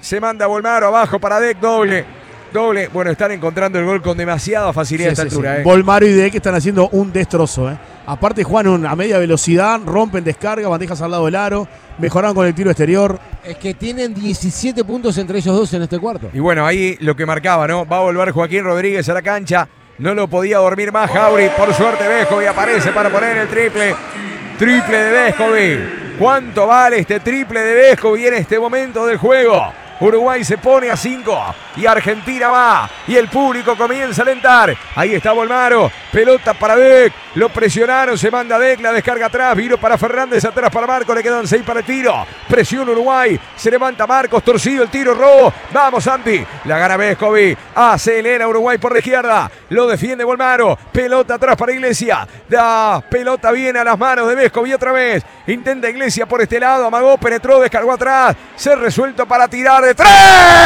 Se manda Volmaro abajo para Dec, doble. Bueno, están encontrando el gol con demasiada facilidad a esta altura. Volmaro y Dec están haciendo un destrozo. Aparte juegan a media velocidad, rompen descarga, bandejas al lado del aro, mejoraron con el tiro exterior. Es que tienen 17 puntos entre ellos dos en este cuarto. Y bueno, ahí lo que marcaba, ¿no? Va a volver Joaquín Rodríguez a la cancha. No lo podía dormir más Jauregui. Por suerte Vescovi aparece para poner el triple. Triple de Vescovi. ¿Cuánto vale este triple de Vescovi en este momento del juego? Uruguay se pone a 5 y Argentina va y el público comienza a alentar. Ahí está Volmaro, pelota para Dec, lo presionaron, se manda Dec, la descarga atrás, vino para Fernández, atrás para Marcos, le quedan 6 para el tiro. Presión Uruguay, se levanta Marcos, torcido el tiro, robo. Vamos Santi, la gana Vescovi, acelera Uruguay por la izquierda, lo defiende Volmaro, pelota atrás para Iglesias, la pelota viene a las manos de Vescovi otra vez. Intenta Iglesias por este lado, amagó, penetró, descargó atrás, se resuelto para tirar de 3,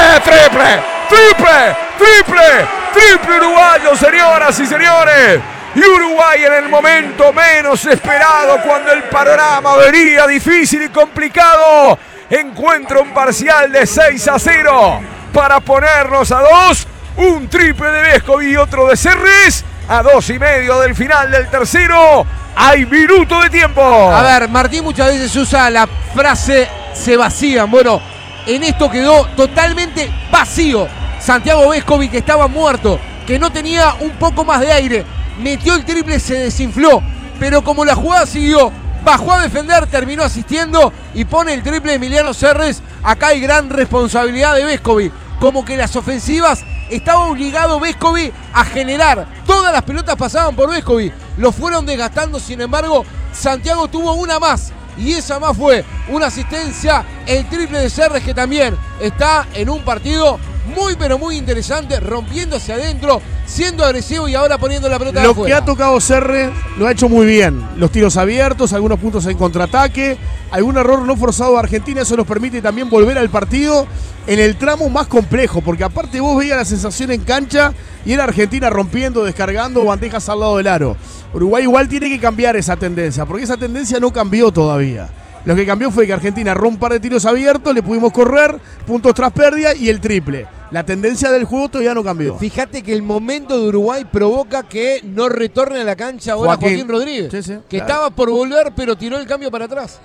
triple uruguayo, señoras y señores. Y Uruguay en el momento menos esperado, cuando el panorama venía difícil y complicado, encuentra un parcial de 6-0 para ponernos a 2. Un triple de Vescovi y otro de Serres a 2:30 del final del tercero. Hay minuto de tiempo. A ver, Martín muchas veces usa la frase se vacían. Bueno, en esto quedó totalmente vacío. Santiago Vescovi, que estaba muerto, que no tenía un poco más de aire, metió el triple, se desinfló, pero como la jugada siguió, bajó a defender, terminó asistiendo y pone el triple de Emiliano Serres. Acá hay gran responsabilidad de Vescovi, como que las ofensivas estaba obligado Vescovi a generar. Todas las pelotas pasaban por Vescovi, lo fueron desgastando. Sin embargo, Santiago tuvo una más, y esa más fue una asistencia, el triple de Serres, que también está en un partido muy pero muy interesante, rompiendo hacia adentro, siendo agresivo y ahora poniendo la pelota de afuera. Lo que ha tocado Serres lo ha hecho muy bien. Los tiros abiertos, algunos puntos en contraataque, algún error no forzado de Argentina, eso nos permite también volver al partido en el tramo más complejo, porque aparte vos veías la sensación en cancha y era Argentina rompiendo, descargando bandejas al lado del aro. Uruguay igual tiene que cambiar esa tendencia, porque esa tendencia no cambió todavía. Lo que cambió fue que Argentina rompió un par de tiros abiertos, le pudimos correr, puntos tras pérdida y el triple. La tendencia del juego todavía no cambió. Fíjate que el momento de Uruguay provoca que no retorne a la cancha ahora Joaquín Rodríguez, que estaba por volver pero tiró el cambio para atrás.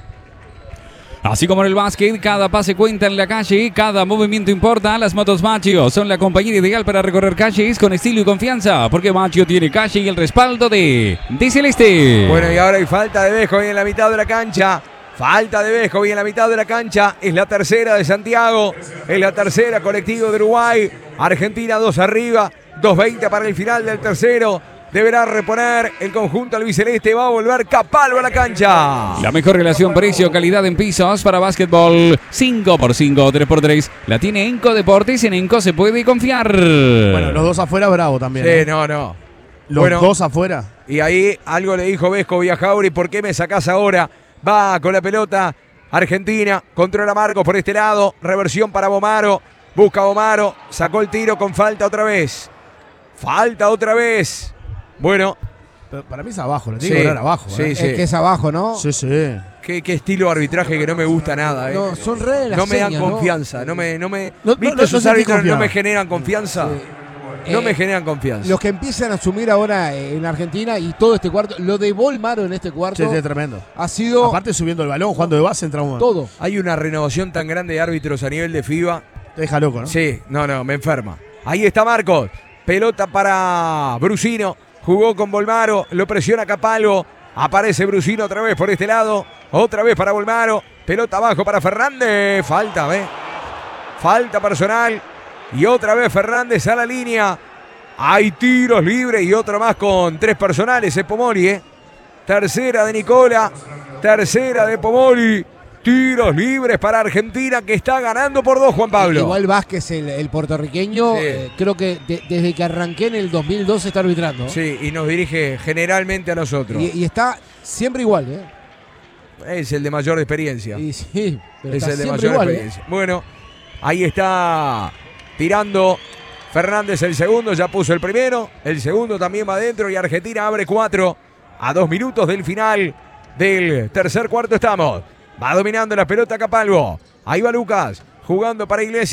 Así como en el básquet, cada pase cuenta en la calle, cada movimiento importa. Las motos Machio son la compañía ideal para recorrer calles con estilo y confianza, porque Machio tiene calle y el respaldo de Celeste. Bueno, y ahora hay falta de Vescovi en la mitad de la cancha. Falta de Vescovi en la mitad de la cancha. Es la tercera de Santiago. Es la tercera colectivo de Uruguay. Argentina 2 arriba. 2:20 para el final del tercero. Deberá reponer el conjunto albiceleste. Va a volver Capalvo a la cancha. La mejor relación precio-calidad en pisos para básquetbol. 5x5, 3x3. La tiene Enco Deportes. En Enco se puede confiar. Bueno, los dos afuera, bravo también. Sí, no. Los dos afuera. Y ahí algo le dijo Vescovi a Jauregui. ¿Por qué me sacás ahora? Va con la pelota Argentina, controla Marcos por este lado, reversión para Bomaro, busca Bomaro, sacó el tiro con falta otra vez. Bueno. Pero para mí es abajo, lo tiene que cobrar abajo. Sí. Es que es abajo, ¿no? Sí. Qué estilo de arbitraje que no me gusta nada. No, son re las no me dan señas, confianza, ¿no? ¿Viste esos árbitros no me generan confianza? Sí. No me generan confianza. Los que empiezan a asumir ahora en Argentina y todo este cuarto, lo de Volmaro en este cuarto. Sí, tremendo. Ha sido. Aparte subiendo el balón, jugando de base, entramos. Todo. Hay una renovación tan grande de árbitros a nivel de FIBA. Te deja loco, ¿no? Sí, no, me enferma. Ahí está Marcos. Pelota para Brusino. Jugó con Volmaro. Lo presiona Capalvo. Aparece Brusino otra vez por este lado. Otra vez para Volmaro. Pelota abajo para Fernández. Falta personal. Y otra vez Fernández a la línea. Hay tiros libres y otro más con 3 personales. Es Pomoli, Tercera de Nicola. Tercera de Pomoli. Tiros libres para Argentina, que está ganando por 2, Juan Pablo. Igual Vázquez, el puertorriqueño, creo que desde que arranqué en el 2012 está arbitrando. Sí, y nos dirige generalmente a nosotros. Y está siempre igual, Es el de mayor experiencia. Sí, pero es está el de siempre mayor igual, experiencia. Bueno, ahí está tirando Fernández el segundo, ya puso el primero. El segundo también va adentro y Argentina abre 4 a 2 minutos del final del tercer cuarto estamos. Va dominando la pelota Capalvo. Ahí va Lucas, jugando para Iglesias.